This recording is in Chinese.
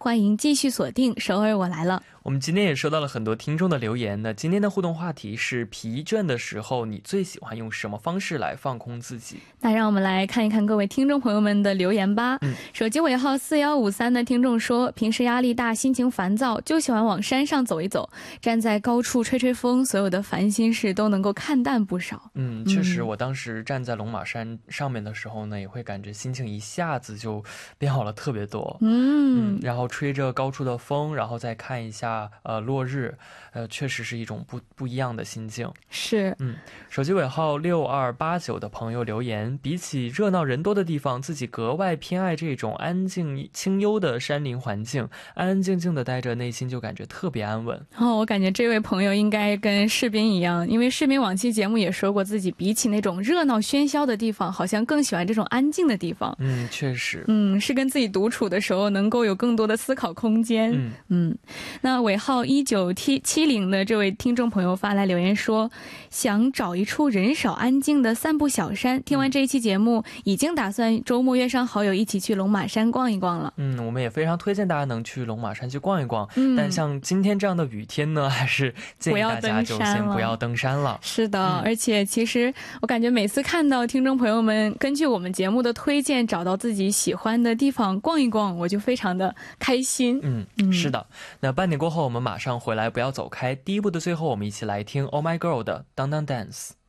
欢迎继续锁定首尔我来了。 我们今天也收到了很多听众的留言呢。今天的互动话题是疲倦的时候你最喜欢用什么方式来放空自己。 那让我们来看一看各位听众朋友们的留言吧。手机尾号4153的听众说，平时压力大心情烦躁就喜欢往山上走一走，站在高处吹吹风，所有的烦心事都能够看淡不少。 确实我当时站在龙马山上面的时候呢，也会感觉心情一下子就变好了特别多。然后吹着高处的风，然后再看一下落日，确实是一种不一样的心境。 是。 手机尾号6289的朋友留言，比起热闹人多的地方，自己格外偏爱这种安静清幽的山林环境，安安静静的待着，内心就感觉特别安稳。 我感觉这位朋友应该跟士兵一样，因为士兵往期节目也说过，自己比起那种热闹喧嚣的地方，好像更喜欢这种安静的地方。 确实。 是跟自己独处的时候能够有更多的思考空间。那尾号1970的这位听众朋友发来留言说，想找一处人少安静的散步小山，听完这一期节目已经打算周末约上好友一起去龙马山逛一逛了。 我们也非常推荐大家能去龙马山去逛一逛。但像今天这样的雨天呢，还是建议大家就先不要登山了。 是的，而且其实我感觉每次看到听众朋友们根据我们节目的推荐找到自己喜欢的地方逛一逛，我就非常的开心。 是的。那半点过后我们马上回来，不要走开。第一部的最后我们一起来听 Oh My Girl 的 Dang Dang Dance。